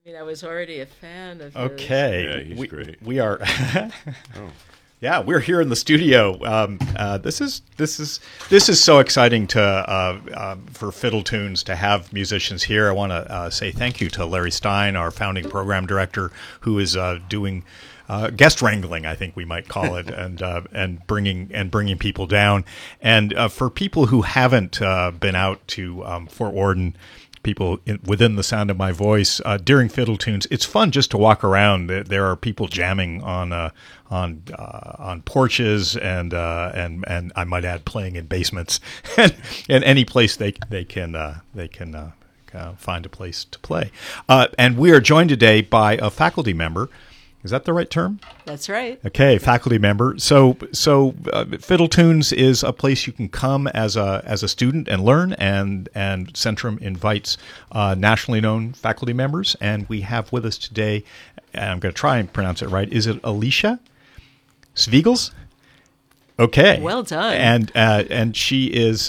I mean, I was already a fan of his. Okay. Yeah, he's great. We are. Oh. Yeah, we're here in the studio. This is so exciting for Fiddle Tunes to have musicians here. I want to say thank you to Larry Stein, our founding program director, who is doing guest wrangling, I think we might call it, and bringing people down. And for people who haven't been out to Fort Worden, people within the sound of my voice during Fiddle Tunes, it's fun just to walk around. There are people jamming on porches and I might add playing in basements and any place they can find a place to play. And we are joined today by a faculty member. Is that the right term? That's right. Okay, faculty member. So Fiddle Tunes is a place you can come as a student and learn, and Centrum invites nationally known faculty members. And we have with us today, and I'm going to try and pronounce it right. Is it Alicia Svigels? Okay. Well done. And she is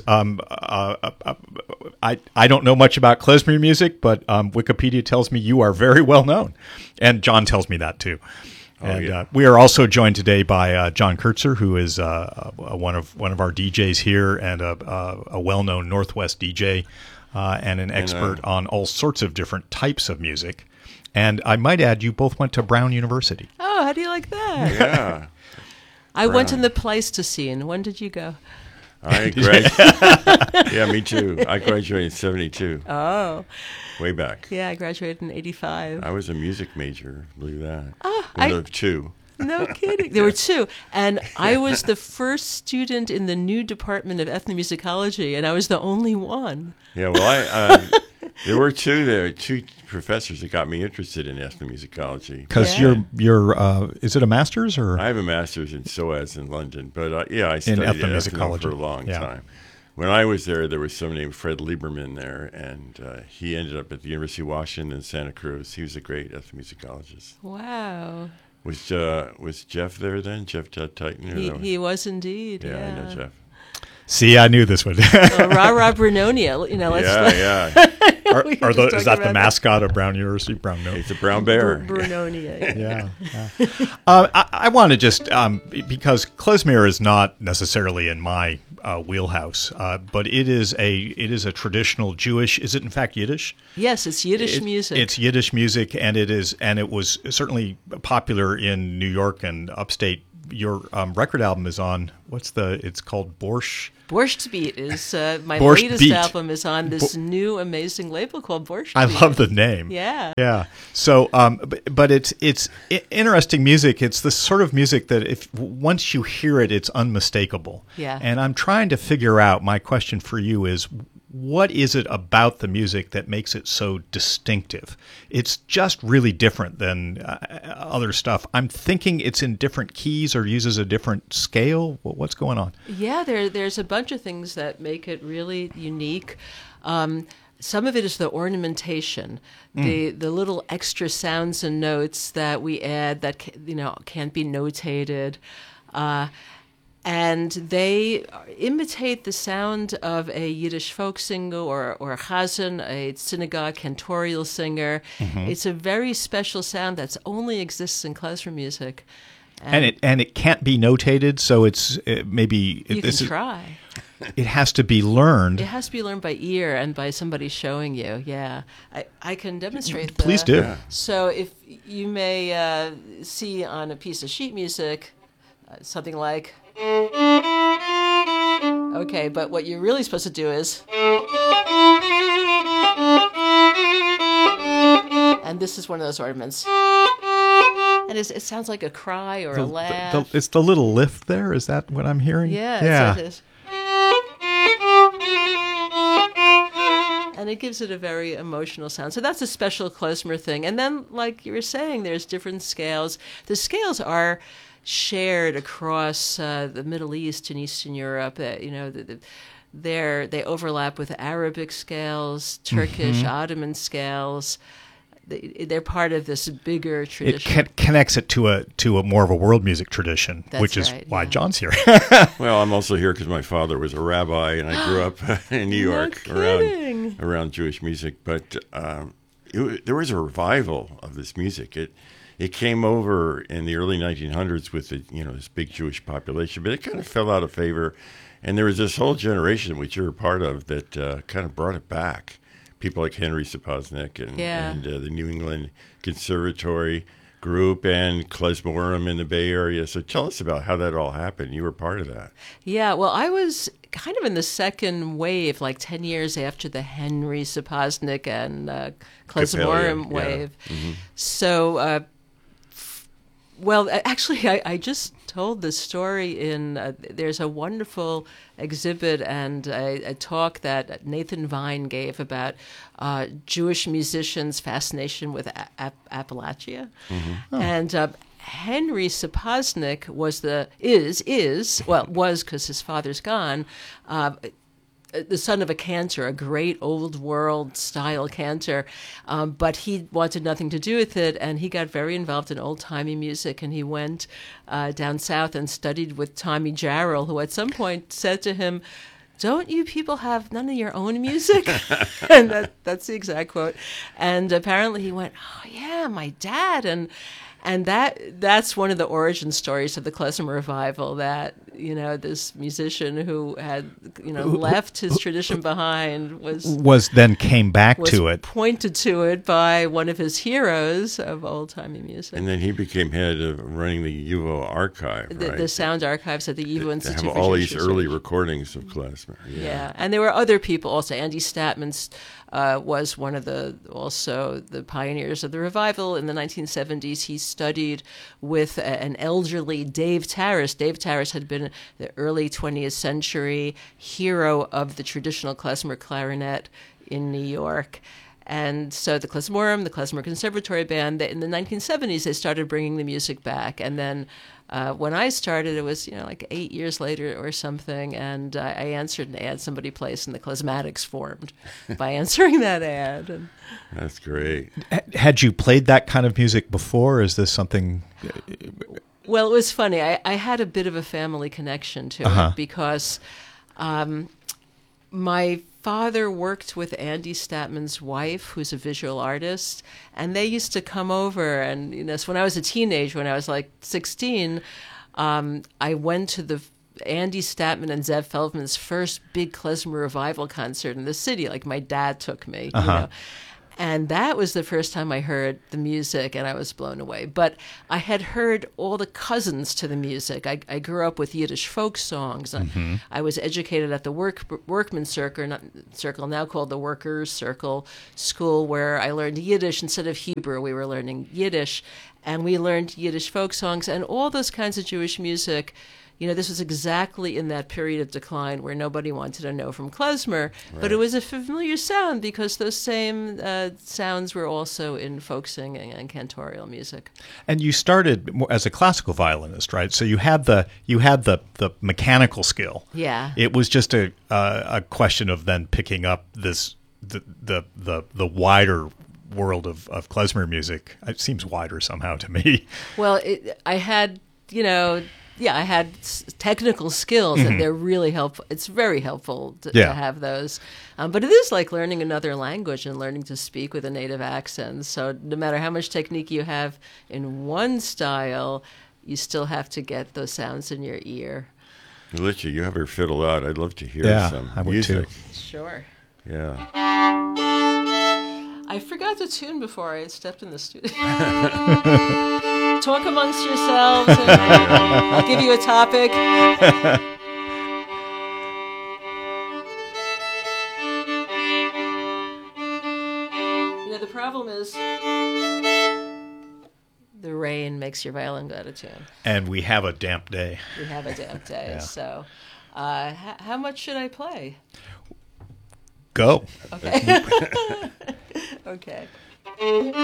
I don't know much about klezmer music, but Wikipedia tells me you are very well known, and John tells me that too. And we are also joined today by John Kurtzer, who is one of our DJs here and a well-known Northwest DJ and an expert on all sorts of different types of music. And I might add, you both went to Brown University. Oh, how do you like that? Yeah. I went in the Pleistocene. When did you go? I graduated. Yeah, me too. I graduated in 72. Oh. Way back. Yeah, I graduated in 85. I was a music major, believe that. Oh, One of two. No kidding. There were two. And I was the first student in the new department of ethnomusicology, and I was the only one. Yeah, well, there were two professors that got me interested in ethnomusicology. Because you're is it a master's or? I have a master's in SOAS in London, but I studied ethnomusicology for a long time. When I was there was someone named Fred Lieberman there, and he ended up at the University of Washington in Santa Cruz. He was a great ethnomusicologist. Wow. Was Jeff there then? Jeff Titan? He was indeed. Yeah, I know Jeff. See, I knew this would. Rah Brunonia. Is that the mascot of Brown University? Brown Nose. It's a brown bear. Brunonia. Yeah. I want to just because klezmer is not necessarily in my wheelhouse, but it is a traditional Jewish. Is it in fact Yiddish? Yes, it's Yiddish music. It's Yiddish music, and it was certainly popular in New York and upstate. Your record album is on. It's called Borscht. Borscht Beat is my Borscht latest Beat. album is on this new amazing label called Borscht Beat. I love the name. Yeah. Yeah. So, but it's interesting music. It's the sort of music that once you hear it, it's unmistakable. Yeah. And I'm trying to figure out. My question for you is, what is it about the music that makes it so distinctive? It's just really different than other stuff. I'm thinking it's in different keys or uses a different scale. What's going on? Yeah, there's a bunch of things that make it really unique. Some of it is the ornamentation, the little extra sounds and notes that we add that can't be notated. And they imitate the sound of a Yiddish folk singer or a chazan, a synagogue cantorial singer. Mm-hmm. It's a very special sound that only exists in klezmer music. And it can't be notated, so it's maybe... You can try. It has to be learned. It has to be learned by ear and by somebody showing you, yeah. I can demonstrate Please do. Yeah. So if you may see on a piece of sheet music something like... Okay, but what you're really supposed to do is... And this is one of those ornaments. And it sounds like a cry or a laugh. It's the little lift there? Is that what I'm hearing? Yeah. It is. And it gives it a very emotional sound. So that's a special klezmer thing. And then, like you were saying, there's different scales. The scales are shared across the Middle East and Eastern Europe. They overlap with Arabic scales, Turkish, Ottoman scales. They're part of this bigger tradition. It connects it to a more of a world music tradition, That's which is right, why John's here. Well, I'm also here because my father was a rabbi, and I grew up in New York around Jewish music. But there was a revival of this music. It came over in the early 1900s with this big Jewish population, but it kind of fell out of favor. And there was this whole generation, which you're a part of, that kind of brought it back. People like Henry Sapoznik and the New England Conservatory Group and Klezmorim in the Bay Area. So tell us about how that all happened. You were part of that. Yeah, well, I was kind of in the second wave, like 10 years after the Henry Sapoznik and Klezmorim wave. Mm-hmm. So, well, actually, I just told this story in, there's a wonderful exhibit and a talk that Nathan Vine gave about Jewish musicians' fascination with Appalachia. Mm-hmm. Oh. And Henry Sapoznik was because his father's gone, the son of a cantor, a great old world style cantor, but he wanted nothing to do with it, and he got very involved in old timey music, and he went down south and studied with Tommy Jarrell, who at some point said to him, "Don't you people have none of your own music?" And that's the exact quote. And apparently he went, "Oh yeah, my dad," and that's one of the origin stories of the klezmer revival, that this musician who had left his tradition behind was then came back to it, pointed to it by one of his heroes of old timey music, and then he became head of running the YUVO archive, the sound archives at the YUVO Institute. They have all these early recordings of klezmer. Yeah, and there were other people also. Andy Statman was one of the pioneers of the revival in the 1970s. He studied with an elderly Dave Tarras. Dave Tarras had been the early 20th century hero of the traditional klezmer clarinet in New York. And so the Klezmorim, the Klezmer Conservatory Band, in the 1970s, they started bringing the music back. And then when I started, it was like 8 years later or something, and I answered an ad somebody placed, and the Klezmatics formed by answering that ad. And that's great. Had you played that kind of music before? Or is this something? Well, it was funny. I had a bit of a family connection to it because my father worked with Andy Statman's wife, who's a visual artist, and they used to come over. And so when I was a teenager, when I was like 16, I went to the Andy Statman and Zev Feldman's first big klezmer revival concert in the city. Like my dad took me, And that was the first time I heard the music, and I was blown away. But I had heard all the cousins to the music. I grew up with Yiddish folk songs. Mm-hmm. I was educated at the Workman's Circle, now called the Workers' Circle School, where I learned Yiddish instead of Hebrew. We were learning Yiddish, and we learned Yiddish folk songs and all those kinds of Jewish music. This was exactly in that period of decline where nobody wanted to know from klezmer, but it was a familiar sound because those same sounds were also in folk singing and cantorial music. And you started as a classical violinist, right? So you had the mechanical skill. Yeah. It was just a question of then picking up the wider world of klezmer music. It seems wider somehow to me. Well, I had I had technical skills, and they're really helpful. It's very helpful to have those. But it is like learning another language and learning to speak with a native accent. So no matter how much technique you have in one style, you still have to get those sounds in your ear. Alicia, you have her fiddle out. I'd love to hear some I would music. Too. Sure. Yeah. I forgot to tune before I stepped in the studio. Talk amongst yourselves, and I'll give you a topic. The problem is the rain makes your violin go out of tune. And we have a damp day. So how much should I play? Go. Okay. Okay.